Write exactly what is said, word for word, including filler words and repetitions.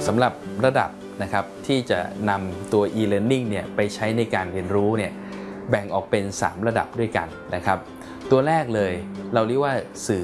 สำหรับระดับนะครับที่จะนำตัว e-learning เนี่ยไปใช้ในการเรียนรู้เนี่ยแบ่งออกเป็นสามระดับด้วยกันนะครับตัวแรกเลยเราเรียกว่าสื่อ